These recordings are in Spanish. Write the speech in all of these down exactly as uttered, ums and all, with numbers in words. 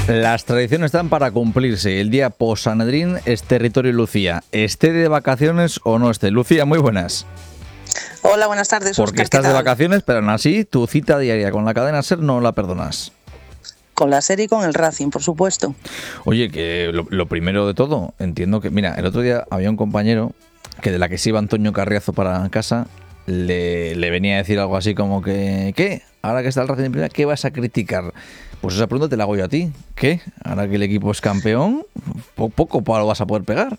Las tradiciones están para cumplirse. El día post-Sanedrín es territorio Lucía. ¿Esté de vacaciones o no esté? Lucía, muy buenas. Hola, buenas tardes, Porque Óscar, estás ¿qué de tal? vacaciones, pero aún así tu cita diaria con la cadena SER no la perdonas. Con la serie y con el Racing, por supuesto. Oye, que lo, lo primero de todo, entiendo que... Mira, el otro día había un compañero que de la que se iba Antonio Carriazo para casa, le, le venía a decir algo así como que... ¿Qué? Ahora que está el Racing en primera, ¿qué vas a criticar? Pues esa pregunta te la hago yo a ti. ¿Qué? Ahora que el equipo es campeón, po- poco lo vas a poder pegar.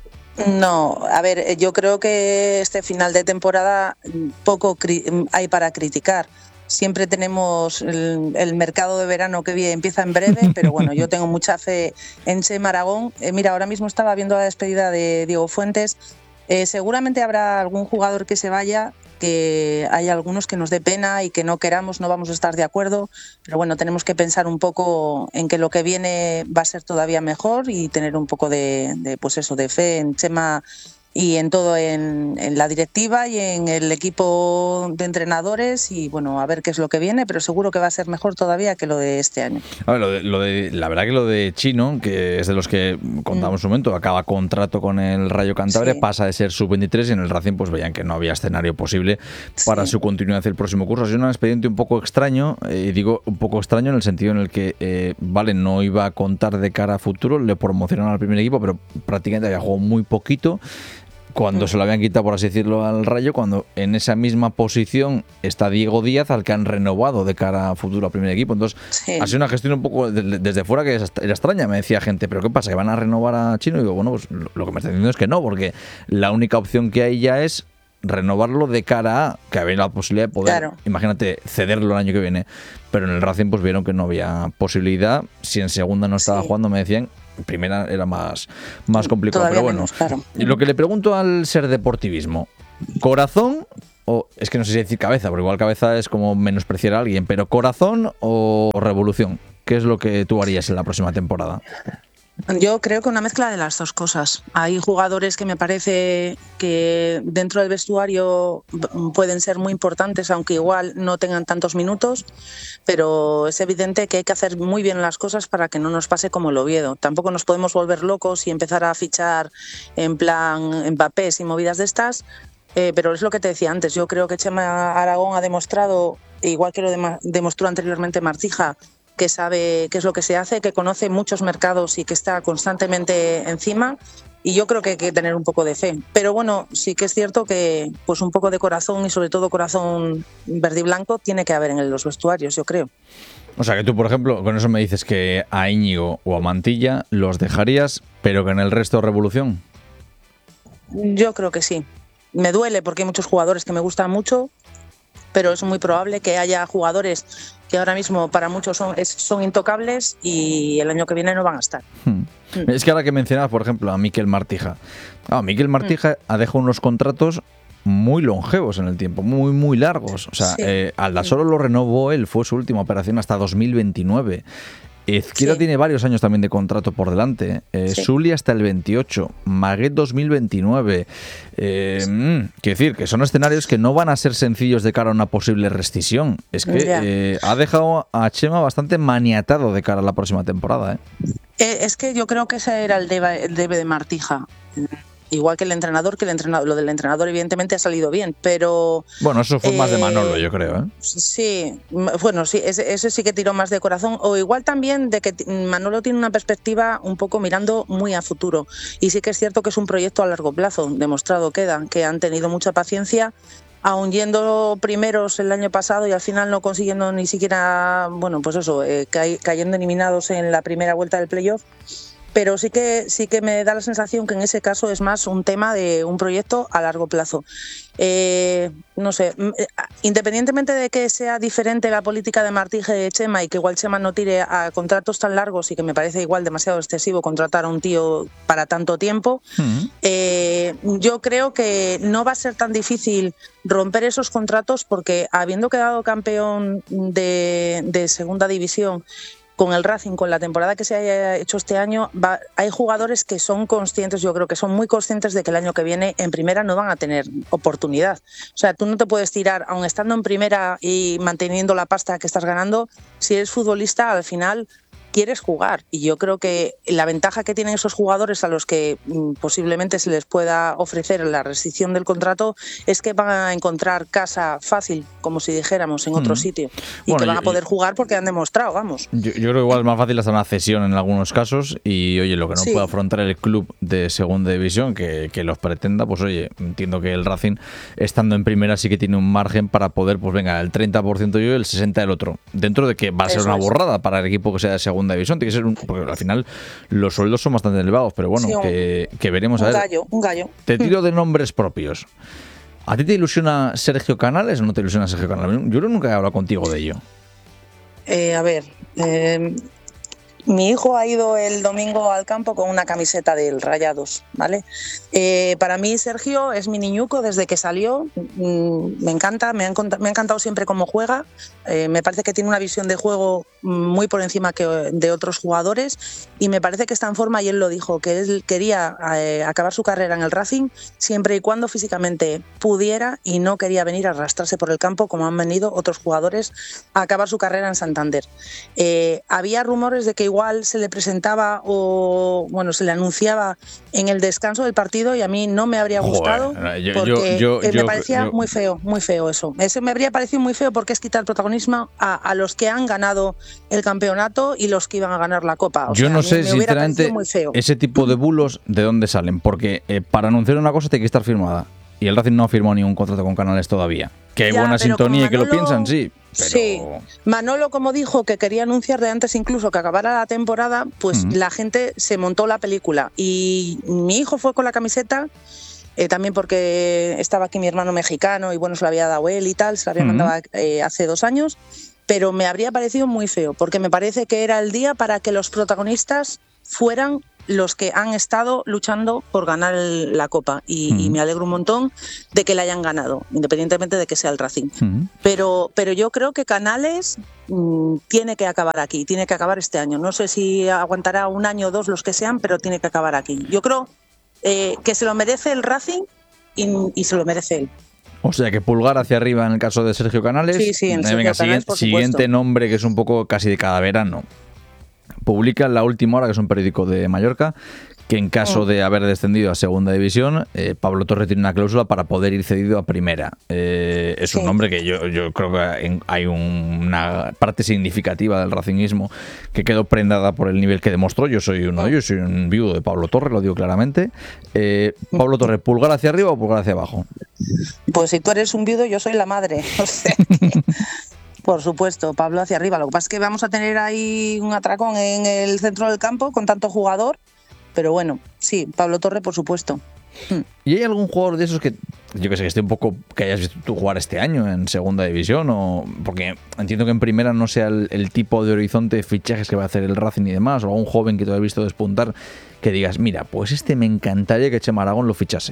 No, a ver, yo creo que este final de temporada poco cri- hay para criticar. Siempre tenemos el, el mercado de verano que bien, empieza en breve, pero bueno, yo tengo mucha fe en Chema Aragón. Eh, mira, ahora mismo estaba viendo la despedida de Diego Fuentes. Eh, seguramente habrá algún jugador que se vaya, que hay algunos que nos dé pena y que no queramos, no vamos a estar de acuerdo, pero bueno, tenemos que pensar un poco en que lo que viene va a ser todavía mejor y tener un poco de, de pues eso, de fe en Chema y en todo, en, en la directiva y en el equipo de entrenadores y bueno, a ver qué es lo que viene, pero seguro que va a ser mejor todavía que lo de este año. A ver, lo de, lo de, la verdad que lo de Chino, que es de los que contamos un momento, acaba contrato con el Rayo Cantabria, Sí. pasa de ser sub veintitrés y en el Racing pues veían que no había escenario posible para Sí. su continuidad el próximo curso. Ha sido un expediente un poco extraño, y eh, digo un poco extraño en el sentido en el que, eh, vale, no iba a contar de cara a futuro, le promocionaron al primer equipo, pero prácticamente había jugado muy poquito. Cuando mm. se lo habían quitado, por así decirlo, al Rayo, cuando en esa misma posición está Diego Díaz, al que han renovado de cara a futuro al primer equipo. Entonces, sí. ha sido una gestión un poco de, desde fuera que era extraña. Me decía gente, ¿pero qué pasa? ¿Que van a renovar a Chino? Y digo, bueno, pues lo que me está diciendo es que no, porque la única opción que hay ya es renovarlo de cara a que había la posibilidad de poder, claro. imagínate, cederlo el año que viene. Pero en el Racing pues vieron que no había posibilidad. Si en segunda no estaba sí. jugando, me decían, en primera era más, más complicado. Todavía pero bueno, menos, claro. Y lo que le pregunto al ser deportivismo, ¿corazón o, es que no sé si decir cabeza, porque igual cabeza es como menospreciar a alguien, pero corazón o revolución? ¿Qué es lo que tú harías en la próxima temporada? Yo creo que una mezcla de las dos cosas. Hay jugadores que me parece que dentro del vestuario pueden ser muy importantes, aunque igual no tengan tantos minutos, pero es evidente que hay que hacer muy bien las cosas para que no nos pase como el Oviedo. Tampoco nos podemos volver locos y empezar a fichar en plan Mbappé y movidas de estas, eh, pero es lo que te decía antes. Yo creo que Chema Aragón ha demostrado, igual que lo de- demostró anteriormente Martija, que sabe qué es lo que se hace, que conoce muchos mercados y que está constantemente encima, y yo creo que hay que tener un poco de fe. Pero bueno, sí que es cierto que pues un poco de corazón y sobre todo corazón verde y blanco tiene que haber en los vestuarios, yo creo. O sea que tú, por ejemplo, con eso me dices que a Íñigo o a Mantilla los dejarías, pero que en el resto revolución. Yo creo que sí. Me duele porque hay muchos jugadores que me gustan mucho, pero es muy probable que haya jugadores que ahora mismo para muchos son, es, son intocables y el año que viene no van a estar. Hmm. Mm. Es que ahora que mencionabas, por ejemplo, a Miquel Martija. Ah, Miquel Martija mm. ha dejado unos contratos muy longevos en el tiempo, muy, muy largos. O sea, sí. eh, Aldasoro lo renovó él, fue su última operación hasta dos mil veintinueve. Izquierda sí. tiene varios años también de contrato por delante. Eh, sí. Sully hasta el veintiocho. Maguet dos mil veintinueve. Eh, sí. mmm, quiero decir que son escenarios que no van a ser sencillos de cara a una posible rescisión. Es que eh, ha dejado a Chema bastante maniatado de cara a la próxima temporada. ¿eh? Eh, es que yo creo que ese era el debe, el debe de Martija. Igual que el entrenador, que el entrenador, lo del entrenador evidentemente ha salido bien, pero... Bueno, eso fue eh, más de Manolo, yo creo, ¿eh? Sí, bueno, sí, ese, ese sí que tiró más de corazón, o igual también de que Manolo tiene una perspectiva un poco mirando muy a futuro, y sí que es cierto que es un proyecto a largo plazo, demostrado queda, que han tenido mucha paciencia, aun yendo primeros el año pasado y al final no consiguiendo ni siquiera, bueno, pues eso, eh, cay, cayendo eliminados en la primera vuelta del playoff. Pero sí que, sí que me da la sensación que en ese caso es más un tema de un proyecto a largo plazo. Eh, no sé, independientemente de que sea diferente la política de Martija y de Chema y que igual Chema no tire a contratos tan largos y que me parece igual demasiado excesivo contratar a un tío para tanto tiempo, uh-huh. eh, yo creo que no va a ser tan difícil romper esos contratos porque habiendo quedado campeón de, de segunda división con el Racing, con la temporada que se haya hecho este año, va, hay jugadores que son conscientes, yo creo que son muy conscientes de que el año que viene en primera no van a tener oportunidad. O sea, tú no te puedes tirar, aun estando en primera y manteniendo la pasta que estás ganando, si eres futbolista, al final quieres jugar. Y yo creo que la ventaja que tienen esos jugadores a los que mm, posiblemente se les pueda ofrecer la rescisión del contrato es que van a encontrar casa fácil, como si dijéramos, en otro mm. sitio. Y bueno, que van yo, a poder jugar porque han demostrado, vamos. Yo, yo creo que igual es más fácil hasta una cesión en algunos casos y, oye, lo que no sí. puede afrontar el club de segunda división que, que los pretenda, pues oye, entiendo que el Racing, estando en primera, sí que tiene un margen para poder, pues venga, el treinta por ciento yo y el sesenta por ciento el otro. Dentro de que va a ser Eso una borrada es. para el equipo que sea de segunda división, tiene que ser un, porque al final los sueldos son bastante elevados, pero bueno, sí, un, que, que veremos un a ver. Gallo, un gallo. Te tiro de nombres propios. ¿A ti te ilusiona Sergio Canales o no te ilusiona Sergio Canales? Yo creo que nunca he hablado contigo de ello. Eh, a ver, eh, mi hijo ha ido el domingo al campo con una camiseta del Rayados, ¿vale? Eh, para mí Sergio es mi niñuco desde que salió, mm, me encanta, me ha, me ha encantado siempre cómo juega, eh, me parece que tiene una visión de juego muy por encima que de otros jugadores y me parece que está en forma y él lo dijo, que él quería eh, acabar su carrera en el Racing siempre y cuando físicamente pudiera y no quería venir a arrastrarse por el campo como han venido otros jugadores a acabar su carrera en Santander. Eh, había rumores de que igual se le presentaba o bueno se le anunciaba en el descanso del partido y a mí no me habría gustado Joder, yo, porque yo, yo, me yo, parecía yo, muy feo, muy feo eso. Eso me habría parecido muy feo porque es quitar protagonismo a, a los que han ganado el campeonato y los que iban a ganar la Copa. O yo sea, no me, sé, me sinceramente, muy feo. ese tipo de bulos ¿de dónde salen? Porque eh, para anunciar una cosa tiene que estar firmada. Y el Racing no ha firmado ningún contrato con Canales todavía. Que hay ya, buena sintonía y que lo piensan, sí. Pero... Sí, Manolo como dijo que quería anunciar de antes incluso que acabara la temporada, pues uh-huh. la gente se montó la película. Y mi hijo fue con la camiseta, eh, también porque estaba aquí mi hermano mexicano y bueno, se la había dado él y tal, se la había uh-huh. mandado eh, hace dos años. Pero me habría parecido muy feo, porque me parece que era el día para que los protagonistas fueran los que han estado luchando por ganar el, la Copa y, uh-huh. y me alegro un montón de que la hayan ganado, independientemente de que sea el Racing. Uh-huh. Pero, pero yo creo que Canales mmm, tiene que acabar aquí, tiene que acabar este año. No sé si aguantará un año o dos los que sean, pero tiene que acabar aquí. Yo creo eh, que se lo merece el Racing y, y se lo merece él. O sea que pulgar hacia arriba en el caso de Sergio Canales. Sí, sí, en Sergio Venga, Canales, siguiente, por siguiente nombre que es un poco casi de cada verano. Publica en La Última Hora, que es un periódico de Mallorca, que en caso de haber descendido a segunda división, eh, Pablo Torre tiene una cláusula para poder ir cedido a primera. Eh, es sí. un nombre que yo, yo creo que hay una parte significativa del racinguismo que quedó prendada por el nivel que demostró. Yo soy uno de ellos, soy un viudo de Pablo Torre, lo digo claramente. Eh, Pablo Torre, ¿pulgar hacia arriba o pulgar hacia abajo? Pues si tú eres un viudo, yo soy la madre. O sea que... Por supuesto, Pablo hacia arriba. Lo que pasa es que vamos a tener ahí un atracón en el centro del campo con tanto jugador, pero bueno, sí, Pablo Torre, por supuesto. ¿Y hay algún jugador de esos que, yo que sé, que esté un poco, que hayas visto tú jugar este año en segunda división? O porque entiendo que en primera no sea el, el tipo de horizonte de fichajes que va a hacer el Racing y demás, o algún joven que te haya visto despuntar, que digas, mira, pues este me encantaría que Chema Aragón lo fichase.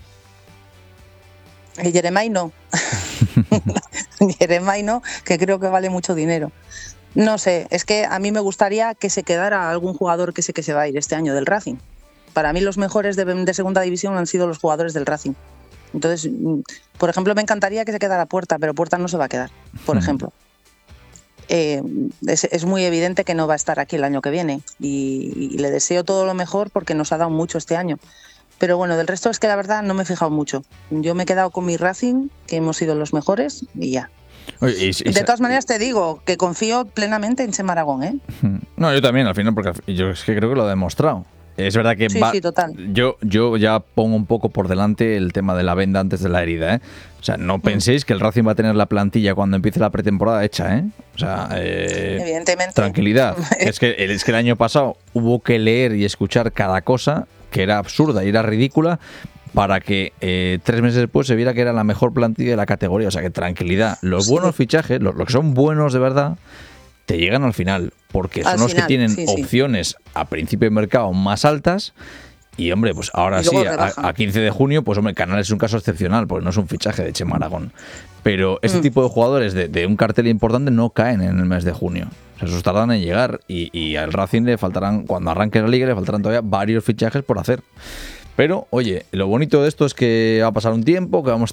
El Jeremai no. Jeremai no, que creo que vale mucho dinero. No sé, es que a mí me gustaría que se quedara algún jugador que sé que se va a ir este año del Racing. Para mí los mejores de, de segunda división han sido los jugadores del Racing. Entonces, por ejemplo, me encantaría que se quedara Puerta, pero Puerta no se va a quedar, por ejemplo. Eh, es, es muy evidente que no va a estar aquí el año que viene y, y le deseo todo lo mejor porque nos ha dado mucho este año. Pero bueno, del resto es que la verdad no me he fijado mucho. Yo me he quedado con mi Racing, que hemos sido los mejores, y ya. Oye, y, y, de todas maneras te digo que confío plenamente en Chema Aragón, ¿eh? No, yo también, al final, porque yo es que creo que lo he demostrado. Es verdad que sí, va, sí, total. Yo, yo ya pongo un poco por delante el tema de la venda antes de la herida, ¿eh? O sea, no penséis mm. que el Racing va a tener la plantilla cuando empiece la pretemporada hecha, ¿eh? O sea, eh, evidentemente. Tranquilidad. es, que, es que el año pasado hubo que leer y escuchar cada cosa que era absurda y era ridícula para que eh, tres meses después se viera que era la mejor plantilla de la categoría. O sea, que tranquilidad. Los sí. buenos fichajes, los, los que son buenos de verdad, te llegan al final, porque son al los final, que tienen sí, opciones sí. a principio de mercado más altas. Y hombre, pues ahora sí, a, a quince de junio, pues hombre, Canales es un caso excepcional, porque no es un fichaje de Chema Aragón. Pero este mm. tipo de jugadores de, de un cartel importante no caen en el mes de junio. O sea, esos tardan en llegar y, y al Racing le faltarán, cuando arranque la liga, le faltarán todavía varios fichajes por hacer. Pero, oye, lo bonito de esto es que va a pasar un tiempo, que vamos a estar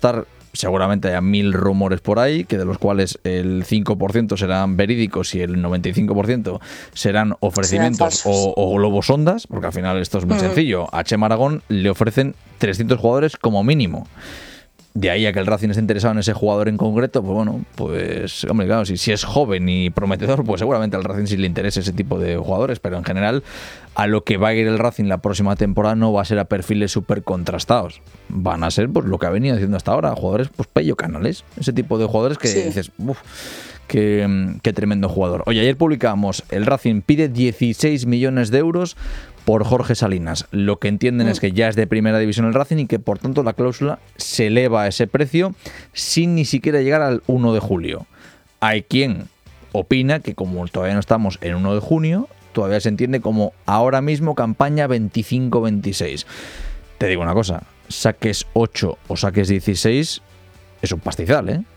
seguramente haya mil rumores por ahí, que de los cuales el cinco por ciento serán verídicos y el noventa y cinco por ciento serán ofrecimientos o, o globos sondas, porque al final esto es muy uh-huh. sencillo. A Chema Aragón le ofrecen trescientos jugadores como mínimo. De ahí a que el Racing esté interesado en ese jugador en concreto, pues bueno, pues hombre, claro, si, si es joven y prometedor, pues seguramente al Racing sí le interesa ese tipo de jugadores, pero en general a lo que va a ir el Racing la próxima temporada no va a ser a perfiles súper contrastados. Van a ser pues lo que ha venido haciendo hasta ahora, jugadores pues pello canales, ese tipo de jugadores que sí. dices, uff, qué, qué tremendo jugador. Oye, ayer publicamos, el Racing pide dieciséis millones de euros por Jorge Salinas. Lo que entienden mm. es que ya es de primera división el Racing y que por tanto la cláusula se eleva a ese precio sin ni siquiera llegar al uno de julio. Hay quien opina que como todavía no estamos en uno de junio, todavía se entiende como ahora mismo campaña veinticinco veintiséis. Te digo una cosa, saques ocho o saques dieciséis, es un pastizal, ¿eh?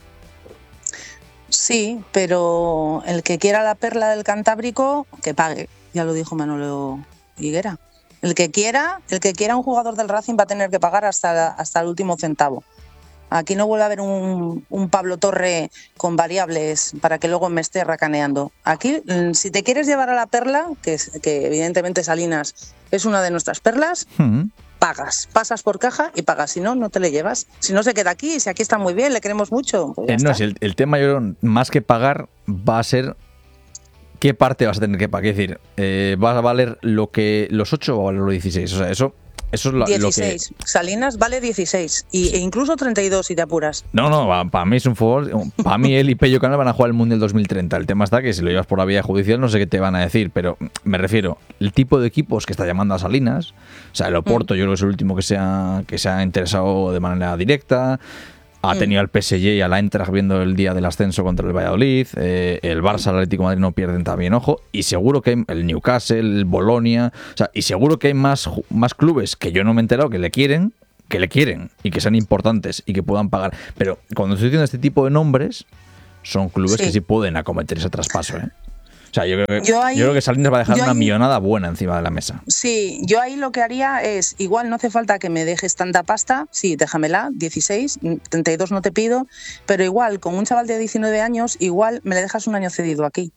Sí, pero el que quiera la perla del Cantábrico, que pague. Ya lo dijo Manolo Higuera. El que quiera, el que quiera un jugador del Racing va a tener que pagar hasta, hasta el último centavo. Aquí no vuelve a haber un, un Pablo Torre con variables para que luego me esté racaneando. Aquí, si te quieres llevar a la perla, que, es, que evidentemente Salinas es una de nuestras perlas, uh-huh. pagas, pasas por caja y pagas. Si no, no te le llevas. Si no, se queda aquí. Si aquí está muy bien, le queremos mucho. Pues eh, no, si el, el tema, yo más que pagar, va a ser qué parte vas a tener que pagar. Es decir, eh, ¿va a valer lo que los ocho o va a valer los dieciséis? O sea, eso... Eso es lo, dieciséis. Lo que... Salinas vale dieciséis y, sí. e incluso treinta y dos si te apuras. No, no, para mí es un fútbol. Para mí él y Pello Canal van a jugar el Mundial dos mil treinta. El tema está que si lo llevas por la vía judicial no sé qué te van a decir, pero me refiero, el tipo de equipos que está llamando a Salinas, o sea, el Oporto mm. yo creo que es el último que se ha, que se ha interesado de manera directa. Ha tenido al P S G y al Eintracht viendo el día del ascenso contra el Valladolid. Eh, el Barça, el Atlético de Madrid no pierden también, ojo. Y seguro que hay el Newcastle, el Bolonia. O sea, y seguro que hay más, más clubes que yo no me he enterado que le quieren, que le quieren y que sean importantes y que puedan pagar. Pero cuando estoy diciendo este tipo de nombres, son clubes sí. que sí pueden acometer ese traspaso, ¿eh? O sea, yo creo, que, yo, ahí, yo creo que Salinas va a dejar una ahí, millonada buena encima de la mesa. Sí, yo ahí lo que haría es, igual no hace falta que me dejes tanta pasta, sí, déjamela, dieciséis, treinta y dos no te pido, pero igual, con un chaval de diecinueve años, igual me le dejas un año cedido aquí.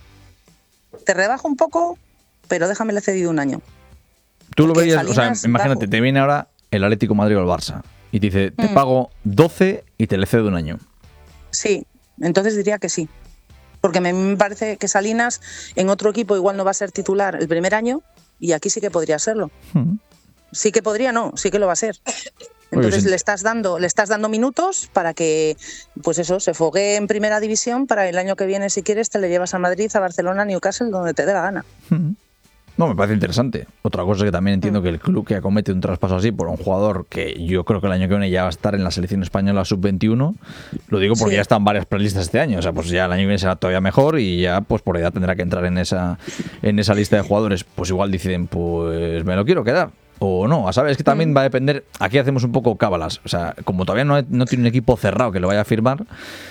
Te rebajo un poco, pero déjamele cedido un año. Tú lo verías, Salinas, o sea, imagínate, bajo. Te viene ahora el Atlético de Madrid o el Barça y te dice, te mm. pago doce y te le cedo un año. Sí, entonces diría que sí. Porque me parece que Salinas en otro equipo igual no va a ser titular el primer año y aquí sí que podría serlo. Uh-huh. Sí que podría, no, sí que lo va a ser. Entonces le estás dando, le estás dando minutos para que, pues eso, se fogue en primera división para el año que viene, si quieres, te le llevas a Madrid, a Barcelona, a Newcastle, donde te dé la gana. Uh-huh. No, me parece interesante. Otra cosa que también entiendo que el club que acomete un traspaso así por un jugador que yo creo que el año que viene ya va a estar en la selección española sub veintiuno, lo digo porque sí. ya están varias prelistas este año, o sea, pues ya el año que viene será todavía mejor y ya pues por edad tendrá que entrar en esa en esa lista de jugadores. Pues igual deciden, pues me lo quiero quedar. O no, a saber, es que también va a depender, aquí hacemos un poco cábalas, o sea, como todavía no, no tiene un equipo cerrado que lo vaya a firmar,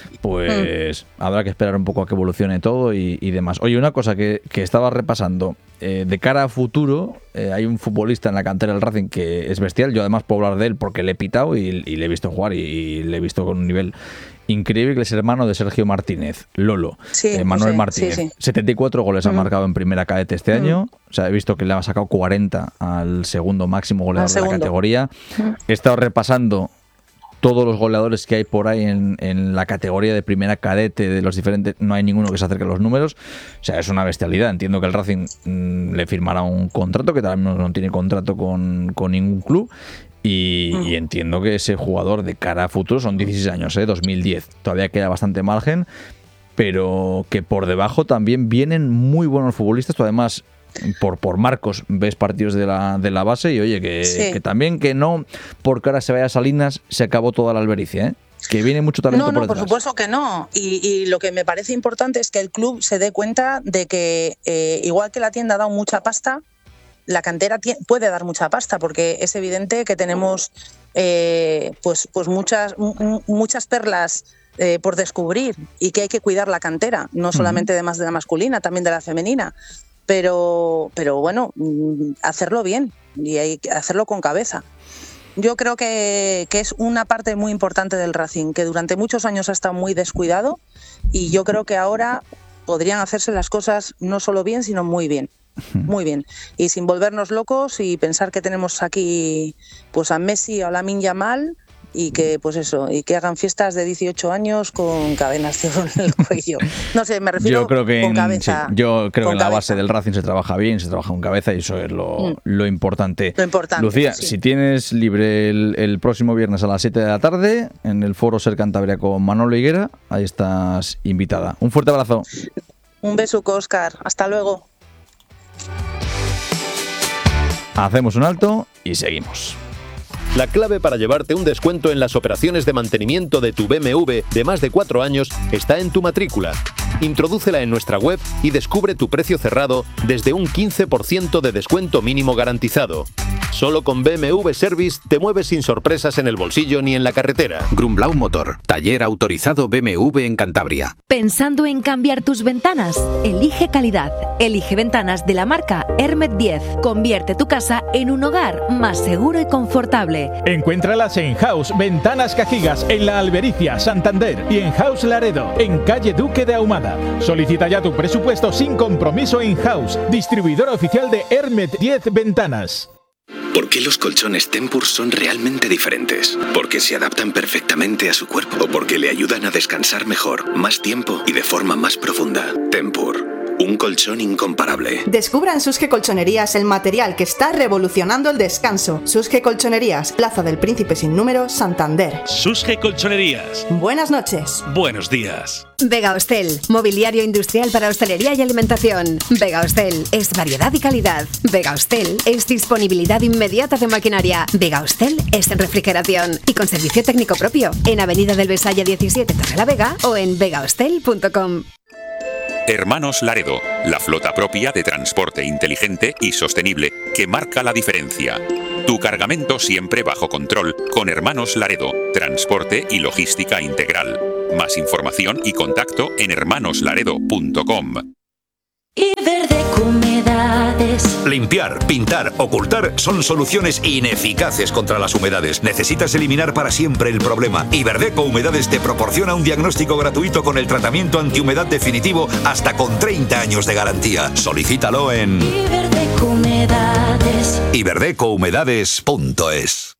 pues mm. habrá que esperar un poco a que evolucione todo y, y demás. Oye, una cosa que, que estaba repasando, eh, de cara a futuro, eh, hay un futbolista en la cantera del Racing que es bestial, yo además puedo hablar de él porque le he pitado y, y le he visto jugar y, y le he visto con un nivel increíble, que es hermano de Sergio Martínez, Lolo, sí, eh, Manuel sí, Martínez. Sí, sí. setenta y cuatro goles mm. ha marcado en primera cadete este mm. año. O sea, he visto que le ha sacado cuarenta al segundo máximo goleador de la categoría. Mm. He estado repasando todos los goleadores que hay por ahí en, en la categoría de primera cadete de los diferentes. No hay ninguno que se acerque a los números. O sea, es una bestialidad. Entiendo que el Racing mmm, le firmará un contrato, que también no tiene contrato con, con ningún club. Y, y entiendo que ese jugador de cara a futuro son dieciséis años, ¿eh? dos mil diez. Todavía queda bastante margen, pero que por debajo también vienen muy buenos futbolistas. Tú además, por, por Marcos, ves partidos de la, de la base y oye, que, sí. que también que no, porque ahora se vaya a Salinas, se acabó toda la albericia, ¿eh? Que viene mucho talento no, no, por detrás. Por supuesto que no. Y, y lo que me parece importante es que el club se dé cuenta de que, eh, igual que la tienda ha dado mucha pasta, la cantera puede dar mucha pasta, porque es evidente que tenemos eh, pues, pues muchas, m- muchas perlas eh, por descubrir y que hay que cuidar la cantera, no solamente de, más de la masculina, también de la femenina. Pero, pero bueno, hacerlo bien y hay que hacerlo con cabeza. yo creo que, que es una parte muy importante del Racing, que durante muchos años ha estado muy descuidado y yo creo que ahora podrían hacerse las cosas no solo bien, sino muy bien. Muy bien. Y sin volvernos locos y pensar que tenemos aquí pues a Messi o a Lamine Yamal y que pues eso, y que hagan fiestas de dieciocho años con cadenas de oro en el cuello. No sé, me refiero yo creo que con en, cabeza. Sí, yo creo que en la cabeza. base del Racing se trabaja bien, se trabaja con cabeza y eso es lo, mm. lo importante. Lo importante. Lucía, sí. si tienes libre el, el próximo viernes a las siete de la tarde en el Foro Ser Cantabria con Manolo Higuera, ahí estás invitada. Un fuerte abrazo. Un besuco, Óscar. Hasta luego. Hacemos un alto y seguimos. La clave para llevarte un descuento en las operaciones de mantenimiento de tu B M W de más de cuatro años está en tu matrícula. Introdúcela en nuestra web y descubre tu precio cerrado desde un quince por ciento de descuento mínimo garantizado. Solo con B M W Service te mueves sin sorpresas en el bolsillo ni en la carretera. Grumblau Motor, taller autorizado B M W en Cantabria. ¿Pensando en cambiar tus ventanas? Elige calidad. Elige ventanas de la marca Hermet diez. Convierte tu casa en un hogar más seguro y confortable. Encuéntralas en House Ventanas Cajigas, en La Albericia, Santander, y en House Laredo, en calle Duque de Ahumada. Solicita ya tu presupuesto sin compromiso en House, distribuidor oficial de Hermet diez Ventanas. ¿Por qué los colchones Tempur son realmente diferentes? Porque se adaptan perfectamente a su cuerpo o porque le ayudan a descansar mejor, más tiempo y de forma más profunda. Tempur, un colchón incomparable. Descubra en Susge Colchonerías el material que está revolucionando el descanso. Susge Colchonerías, Plaza del Príncipe sin número, Santander. Susge Colchonerías. Buenas noches. Buenos días. Vega Hostel, mobiliario industrial para hostelería y alimentación. Vega Hostel es variedad y calidad. Vega Hostel es disponibilidad inmediata de maquinaria. Vega Hostel es refrigeración y con servicio técnico propio. En Avenida del Besaya diecisiete, Torrelavega o en vega hostel punto com. Hermanos Laredo, la flota propia de transporte inteligente y sostenible que marca la diferencia. Tu cargamento siempre bajo control con Hermanos Laredo, transporte y logística integral. Más información y contacto en hermanos laredo punto com. Iberdeco Humedades. Limpiar, pintar, ocultar son soluciones ineficaces contra las humedades. Necesitas eliminar para siempre el problema. Iberdeco Humedades te proporciona un diagnóstico gratuito con el tratamiento antihumedad definitivo hasta con treinta años de garantía. Solicítalo en Iberdeco Humedades. iberdeco humedades punto es.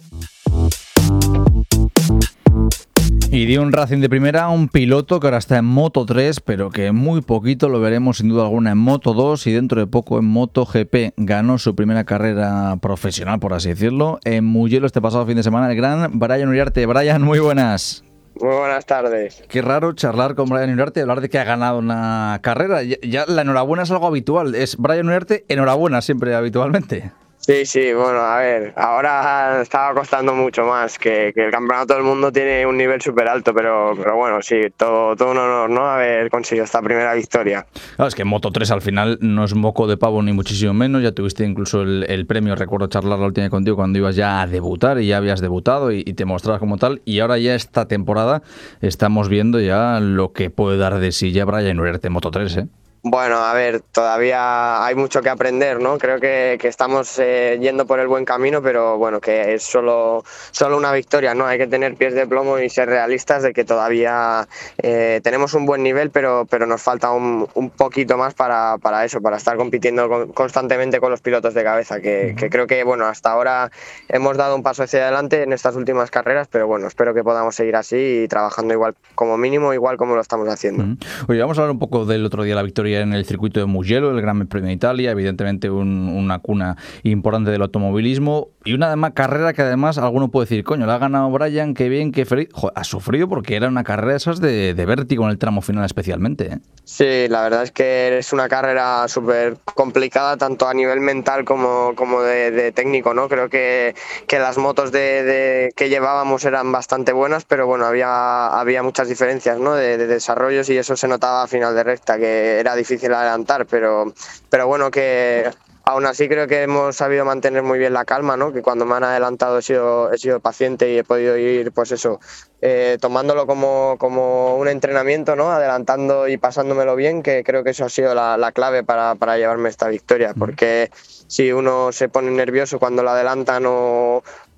Y dio un Racing de primera a un piloto que ahora está en Moto tres, pero que muy poquito lo veremos sin duda alguna en Moto dos y dentro de poco en MotoGP. Ganó su primera carrera profesional, por así decirlo, en Mugello este pasado fin de semana, el gran Brian Uriarte. Brian, muy buenas. Muy buenas tardes. Qué raro charlar con Brian Uriarte y hablar de que ha ganado una carrera. Ya, ya la enhorabuena es algo habitual. Es Brian Uriarte, enhorabuena siempre habitualmente. Sí, sí, bueno, a ver, ahora estaba costando mucho más, que, que el campeonato del mundo tiene un nivel súper alto, pero, pero bueno, sí, todo, todo un honor, ¿no?, haber conseguido esta primera victoria. Claro, es que Moto tres al final no es moco de pavo ni muchísimo menos, ya tuviste incluso el, el premio, recuerdo charlar la última vez contigo cuando ibas ya a debutar y ya habías debutado y, y te mostrabas como tal, y ahora ya esta temporada estamos viendo ya lo que puede dar de sí ya Brian Uriarte en Moto tres, ¿eh? Bueno, a ver, todavía hay mucho que aprender, ¿no? Creo que, que estamos eh, yendo por el buen camino, pero bueno, que es solo, solo una victoria, ¿no? Hay que tener pies de plomo y ser realistas de que todavía eh, tenemos un buen nivel, pero, pero nos falta un, un poquito más para, para eso, para estar compitiendo con, constantemente con los pilotos de cabeza, que, que creo que, bueno, hasta ahora hemos dado un paso hacia adelante en estas últimas carreras, pero bueno, espero que podamos seguir así y trabajando igual, como mínimo, igual como lo estamos haciendo. Uh-huh. Oye, vamos a hablar un poco del otro día, la victoria en el circuito de Mugello, el Gran Premio de Italia, evidentemente un, una cuna importante del automovilismo y una además, carrera que además alguno puede decir, coño, la ha ganado Brian, qué bien, qué feliz. Joder, ha sufrido porque era una carrera de esas de, de vértigo en el tramo final especialmente, ¿eh? Sí, la verdad es que es una carrera súper complicada tanto a nivel mental como, como de, de técnico, ¿no? Creo que, que las motos de, de, que llevábamos eran bastante buenas, pero bueno, había, había muchas diferencias, ¿no?, de, de desarrollos y eso se notaba a final de recta, que era difícil adelantar, pero, pero bueno, que aún así creo que hemos sabido mantener muy bien la calma, ¿no? Que cuando me han adelantado he sido, he sido paciente y he podido ir, pues eso, eh, tomándolo como, como un entrenamiento, ¿no? Adelantando y pasándomelo bien, que creo que eso ha sido la, la clave para, para llevarme esta victoria, porque si uno se pone nervioso cuando lo adelantan o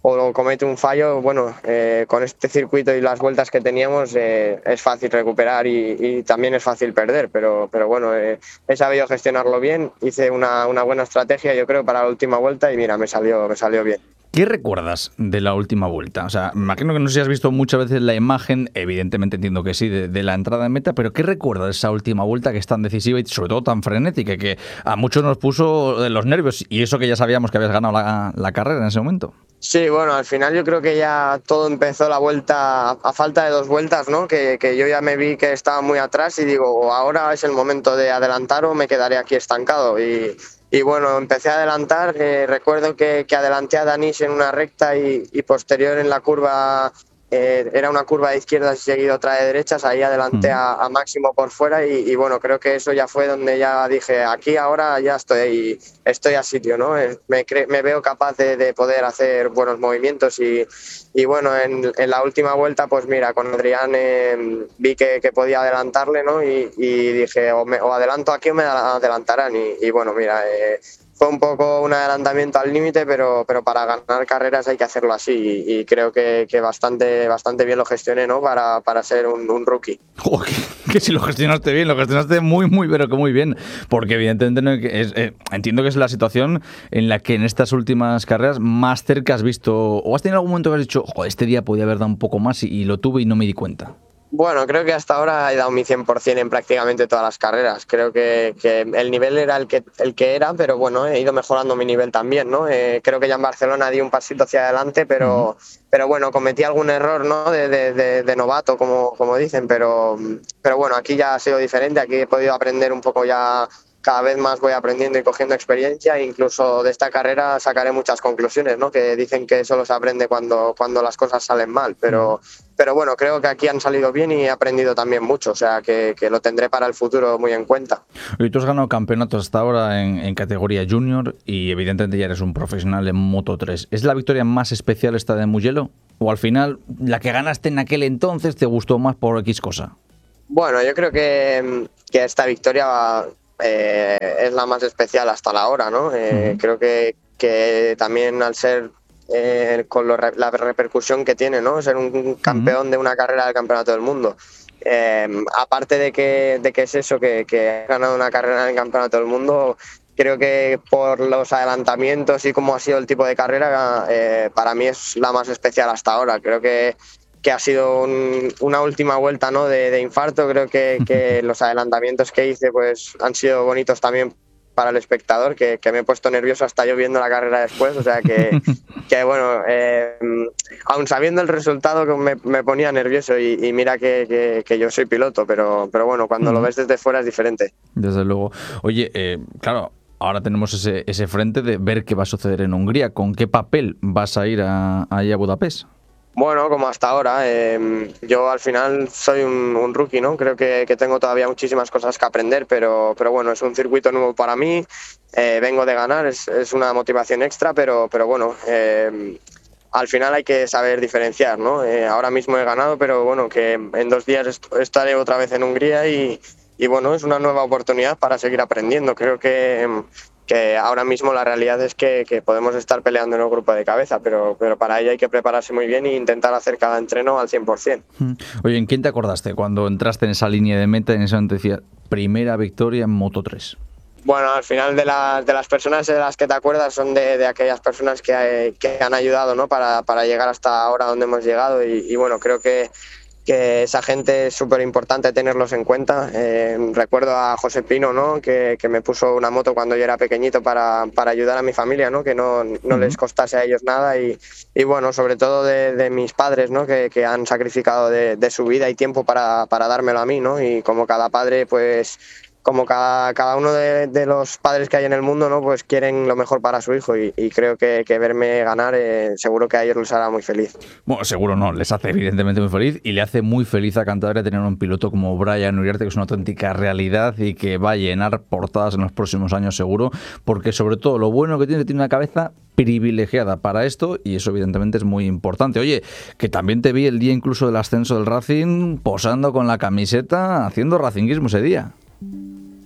o comete un fallo, bueno, eh, con este circuito y las vueltas que teníamos eh, es fácil recuperar y, y también es fácil perder, pero, pero bueno, eh, he sabido gestionarlo bien, hice una, una buena estrategia yo creo para la última vuelta y mira, me salió, me salió bien. ¿Qué recuerdas de la última vuelta? O sea, me imagino que no sé si has visto muchas veces la imagen, evidentemente entiendo que sí, de, de la entrada en meta, pero ¿qué recuerdas de esa última vuelta que es tan decisiva y sobre todo tan frenética, que a muchos nos puso de los nervios y eso que ya sabíamos que habías ganado la, la carrera en ese momento? Sí, bueno, al final yo creo que ya todo empezó la vuelta a falta de dos vueltas, ¿no? Que, que yo ya me vi que estaba muy atrás y digo, ahora es el momento de adelantar o me quedaré aquí estancado. Y, y bueno, empecé a adelantar. Eh, recuerdo que, que adelanté a Danis en una recta y, y posterior en la curva, eh, era una curva de izquierdas y seguido otra de derechas, ahí adelanté a, a Máximo por fuera y, y bueno, creo que eso ya fue donde ya dije, aquí ahora ya estoy, estoy a sitio, ¿no? Me, cre- me veo capaz de, de poder hacer buenos movimientos y, y bueno, en, en la última vuelta, pues mira, con Adrián eh, vi que, que podía adelantarle, ¿no? Y, y dije, o, me, o adelanto aquí o me adelantarán y, y bueno, mira... Eh, Fue un poco un adelantamiento al límite, pero, pero para ganar carreras hay que hacerlo así y, y creo que, que bastante, bastante bien lo gestioné, ¿no? Para, para ser un, un rookie. Joder, que, que si lo gestionaste bien, lo gestionaste muy, muy, pero que muy bien, porque evidentemente no es, eh, entiendo que es la situación en la que en estas últimas carreras más cerca has visto, o has tenido algún momento que has dicho, joder, este día podía haber dado un poco más y, y lo tuve y no me di cuenta. Bueno, creo que hasta ahora he dado mi cien por ciento en prácticamente todas las carreras. Creo que, que el nivel era el que, el que era, pero bueno, he ido mejorando mi nivel también, ¿no? Eh, creo que ya en Barcelona di un pasito hacia adelante, pero, uh-huh. pero bueno, cometí algún error, ¿no? De, de, de, de novato, como, como dicen, pero, pero bueno, aquí ya ha sido diferente, aquí he podido aprender un poco ya... Cada vez más voy aprendiendo y cogiendo experiencia e incluso de esta carrera sacaré muchas conclusiones, ¿no? Que dicen que solo se aprende cuando, cuando las cosas salen mal, pero, pero bueno, creo que aquí han salido bien y he aprendido también mucho, o sea que, que lo tendré para el futuro muy en cuenta. Y tú has ganado campeonatos hasta ahora en, en categoría junior y evidentemente ya eres un profesional en Moto tres. ¿Es la victoria más especial esta de Mugello? ¿O al final la que ganaste en aquel entonces te gustó más por X cosa? Bueno, yo creo que, que esta victoria va... Eh, es la más especial hasta la hora, ¿no? Eh, uh-huh. Creo que, que también al ser eh, con lo, la repercusión que tiene, ¿no? Ser un campeón uh-huh. de una carrera del Campeonato del Mundo. Eh, aparte de que, de que es eso, que, que he ganado una carrera en el Campeonato del Mundo, creo que por los adelantamientos y cómo ha sido el tipo de carrera, eh, para mí es la más especial hasta ahora. Creo que que ha sido un, una última vuelta, ¿no? de, de infarto. Creo que, que los adelantamientos que hice pues han sido bonitos también para el espectador, que, que me he puesto nervioso hasta yo viendo la carrera después, o sea que, que bueno, eh, aun sabiendo el resultado me, me ponía nervioso y, y mira que, que, que yo soy piloto, pero, pero bueno, cuando uh-huh. lo ves desde fuera es diferente. Desde luego. Oye, eh, claro, ahora tenemos ese, ese frente de ver qué va a suceder en Hungría. ¿Con qué papel vas a ir a, a, a Budapest? Bueno, como hasta ahora, eh, yo al final soy un, un rookie, ¿no? Creo que, que tengo todavía muchísimas cosas que aprender, pero, pero bueno, es un circuito nuevo para mí, eh, vengo de ganar, es, es una motivación extra, pero, pero bueno, eh, al final hay que saber diferenciar, ¿no? Eh, ahora mismo he ganado, pero bueno, que en dos días est- estaré otra vez en Hungría y, y bueno, es una nueva oportunidad para seguir aprendiendo. Creo que... que ahora mismo la realidad es que, que podemos estar peleando en un grupo de cabeza, pero, pero para ello hay que prepararse muy bien e intentar hacer cada entreno al cien por ciento. Oye, ¿en quién te acordaste cuando entraste en esa línea de meta, en esa decía, primera victoria en Moto tres? Bueno, al final de las, de las personas de las que te acuerdas son de, de aquellas personas que, que han ayudado, ¿no? para, para llegar hasta ahora donde hemos llegado y, y bueno, creo que que esa gente es súper importante tenerlos en cuenta. Eh, recuerdo a José Pino, ¿no? que, que me puso una moto cuando yo era pequeñito para, para ayudar a mi familia, ¿no? Que no, no uh-huh. les costase a ellos nada y, y bueno, sobre todo de, de mis padres, ¿no? que, que han sacrificado de, de su vida y tiempo para, para dármelo a mí, ¿no? Y como cada padre, pues como cada, cada uno de, de los padres que hay en el mundo, ¿no? Pues quieren lo mejor para su hijo y, y creo que, que verme ganar eh, seguro que a ellos les hará muy feliz. Bueno, seguro no, les hace evidentemente muy feliz y le hace muy feliz a Cantabria tener un piloto como Brian Uriarte, que es una auténtica realidad y que va a llenar portadas en los próximos años seguro, porque sobre todo lo bueno que tiene, tiene una cabeza privilegiada para esto y eso evidentemente es muy importante. Oye, que también te vi el día incluso del ascenso del Racing posando con la camiseta, haciendo racinguismo ese día.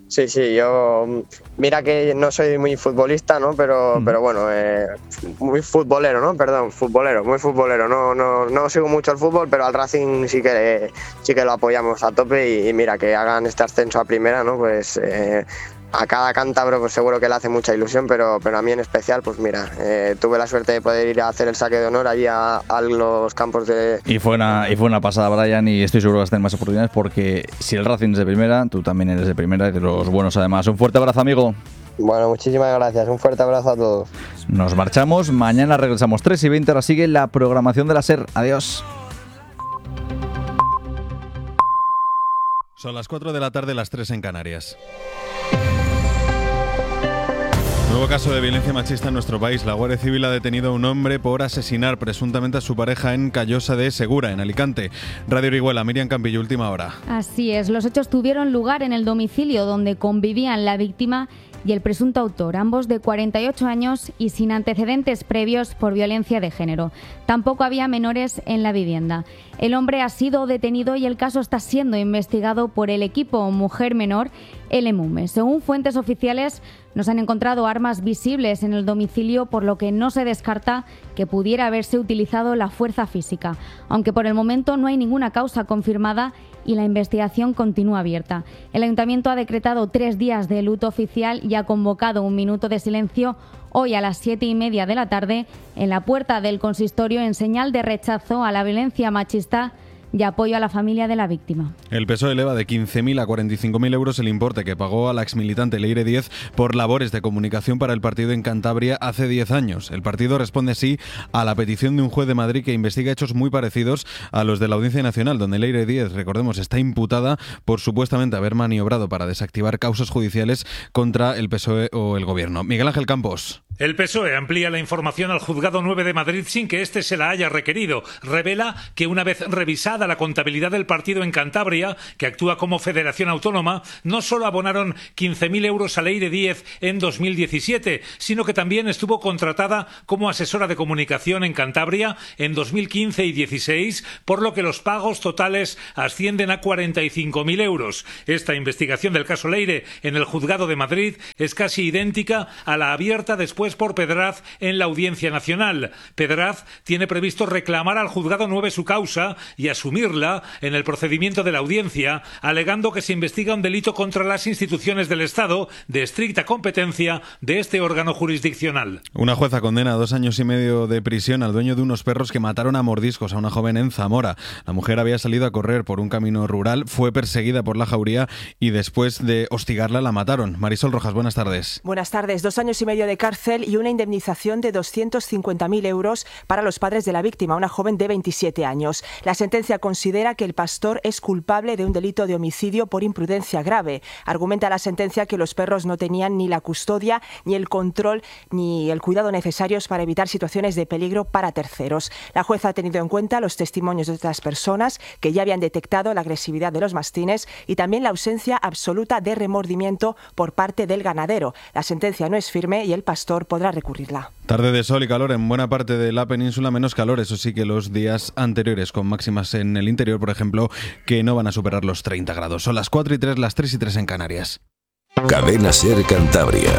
Sí, sí, yo, mira que no soy muy futbolista, ¿no? Pero, mm. pero bueno, eh, muy futbolero, ¿no? Perdón, futbolero, muy futbolero. No, no, no sigo mucho el fútbol, pero al Racing sí que, sí que lo apoyamos a tope y, y mira, que hagan este ascenso a primera, ¿no? Pues eh, a cada cántabro pues seguro que le hace mucha ilusión, pero, pero a mí en especial, pues mira, eh, tuve la suerte de poder ir a hacer el saque de honor allí a, a los campos de... Y fue una y fue una pasada, Brian, y estoy seguro que vas a tener más oportunidades porque si el Racing es de primera, tú también eres de primera y de los buenos además. Un fuerte abrazo, amigo. Bueno, muchísimas gracias, un fuerte abrazo a todos. Nos marchamos, mañana regresamos tres y veinte, ahora sigue la programación de la SER. Adiós. Son las cuatro de la tarde, las tres en Canarias. Nuevo caso de violencia machista en nuestro país. La Guardia Civil ha detenido a un hombre por asesinar presuntamente a su pareja en Callosa de Segura, en Alicante. Radio Orihuela, Miriam Campillo, última hora. Así es, los hechos tuvieron lugar en el domicilio donde convivían la víctima y el presunto autor, ambos de cuarenta y ocho años y sin antecedentes previos por violencia de género. Tampoco había menores en la vivienda. El hombre ha sido detenido y el caso está siendo investigado por el equipo Mujer Menor, el EMUME. Según fuentes oficiales, no se han encontrado armas visibles en el domicilio, por lo que no se descarta que pudiera haberse utilizado la fuerza física, aunque por el momento no hay ninguna causa confirmada y la investigación continúa abierta. El Ayuntamiento ha decretado tres días de luto oficial y ha convocado un minuto de silencio hoy a las siete y media de la tarde en la puerta del consistorio en señal de rechazo a la violencia machista y apoyo a la familia de la víctima. El P S O E eleva de quince mil a cuarenta y cinco mil euros el importe que pagó a la exmilitante Leire Díez por labores de comunicación para el partido en Cantabria hace diez años. El partido responde así a la petición de un juez de Madrid que investiga hechos muy parecidos a los de la Audiencia Nacional, donde Leire Díez, recordemos, está imputada por supuestamente haber maniobrado para desactivar causas judiciales contra el P S O E o el Gobierno. Miguel Ángel Campos. El P S O E amplía la información al Juzgado nueve de Madrid sin que éste se la haya requerido. Revela que una vez revisada la contabilidad del partido en Cantabria, que actúa como federación autónoma, no solo abonaron quince mil euros a Leire Díez en dos mil diecisiete, sino que también estuvo contratada como asesora de comunicación en Cantabria en dos mil quince y dieciséis, por lo que los pagos totales ascienden a cuarenta y cinco mil euros. Esta investigación del caso Leire en el Juzgado de Madrid es casi idéntica a la abierta después por Pedraz en la Audiencia Nacional. Pedraz tiene previsto reclamar al Juzgado nueve su causa y asumirla en el procedimiento de la audiencia, alegando que se investiga un delito contra las instituciones del Estado de estricta competencia de este órgano jurisdiccional. Una jueza condena a dos años y medio de prisión al dueño de unos perros que mataron a mordiscos a una joven en Zamora. La mujer había salido a correr por un camino rural, fue perseguida por la jauría y después de hostigarla la mataron. Marisol Rojas, buenas tardes. Buenas tardes. Dos años y medio de cárcel y una indemnización de doscientos cincuenta mil euros para los padres de la víctima, una joven de veintisiete años. La sentencia considera que el pastor es culpable de un delito de homicidio por imprudencia grave. Argumenta la sentencia que los perros no tenían ni la custodia, ni el control, ni el cuidado necesarios para evitar situaciones de peligro para terceros. La jueza ha tenido en cuenta los testimonios de otras personas que ya habían detectado la agresividad de los mastines y también la ausencia absoluta de remordimiento por parte del ganadero. La sentencia no es firme y el pastor podrá recurrirla. Tarde de sol y calor en buena parte de la península, menos calor, eso sí, que los días anteriores, con máximas en el interior, por ejemplo, que no van a superar los treinta grados. Son las cuatro y tres, las tres y tres en Canarias. Cadena SER Cantabria.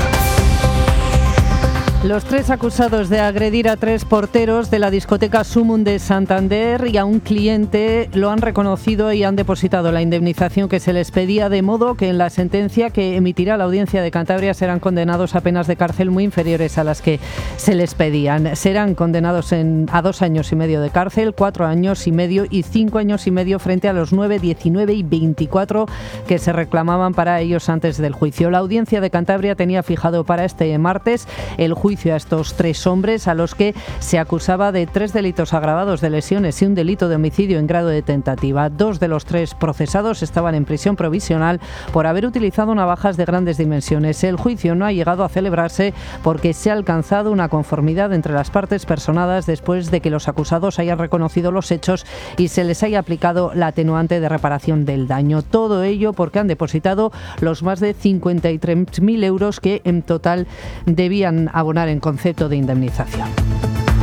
Los tres acusados de agredir a tres porteros de la discoteca Sumum de Santander y a un cliente lo han reconocido y han depositado la indemnización que se les pedía, de modo que en la sentencia que emitirá la Audiencia de Cantabria serán condenados a penas de cárcel muy inferiores a las que se les pedían. Serán condenados en, a dos años y medio de cárcel, cuatro años y medio y cinco años y medio frente a los nueve, diecinueve y veinticuatro que se reclamaban para ellos antes del juicio. La Audiencia de Cantabria tenía fijado para este martes el juicio juicio a estos tres hombres a los que se acusaba de tres delitos agravados de lesiones y un delito de homicidio en grado de tentativa. Dos de los tres procesados estaban en prisión provisional por haber utilizado navajas de grandes dimensiones. El juicio no ha llegado a celebrarse porque se ha alcanzado una conformidad entre las partes personadas después de que los acusados hayan reconocido los hechos y se les haya aplicado la atenuante de reparación del daño. Todo ello porque han depositado los más de cincuenta y tres mil euros que en total debían abonar en concepto de indemnización.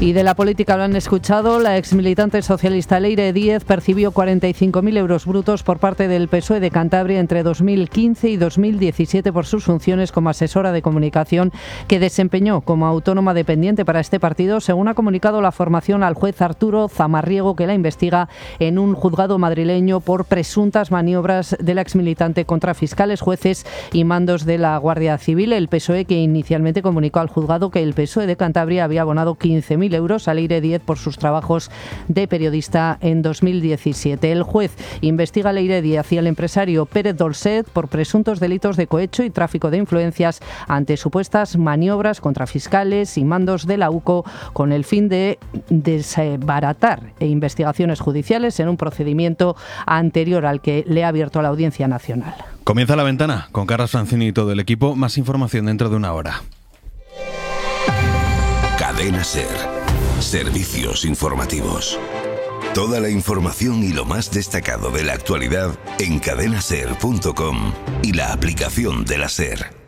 Y de la política lo han escuchado, la exmilitante socialista Leire Díez percibió cuarenta y cinco mil euros brutos por parte del P S O E de Cantabria entre dos mil quince y dos mil diecisiete por sus funciones como asesora de comunicación que desempeñó como autónoma dependiente para este partido, según ha comunicado la formación al juez Arturo Zamarriego, que la investiga en un juzgado madrileño por presuntas maniobras de la exmilitante contra fiscales, jueces y mandos de la Guardia Civil. El P S O E, que inicialmente comunicó al juzgado que el P S O E de Cantabria había abonado quince mil euros a Leire Díez por sus trabajos de periodista en dos mil diecisiete. El juez investiga a Leire Díez y al empresario Pérez Dolcet por presuntos delitos de cohecho y tráfico de influencias ante supuestas maniobras contra fiscales y mandos de la U C O con el fin de desbaratar investigaciones judiciales en un procedimiento anterior al que le ha abierto la Audiencia Nacional. Comienza La Ventana con Carlos Francini y todo el equipo. Más información dentro de una hora. Cadena SER. Servicios informativos. Toda la información y lo más destacado de la actualidad en cadena ser punto com y la aplicación de la SER.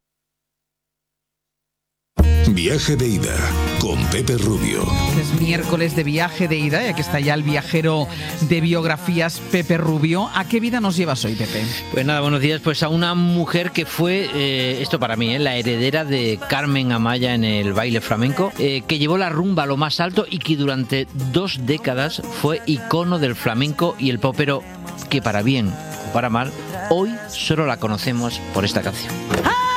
Viaje de ida con Pepe Rubio. Es miércoles de viaje de ida y aquí está ya el viajero de biografías, Pepe Rubio. ¿A qué vida nos llevas hoy, Pepe? Pues nada, buenos días. Pues a una mujer que fue, eh, esto para mí, eh, la heredera de Carmen Amaya en el baile flamenco, eh, que llevó la rumba a lo más alto y que durante dos décadas fue icono del flamenco y el pop, pero que para bien o para mal, hoy solo la conocemos por esta canción.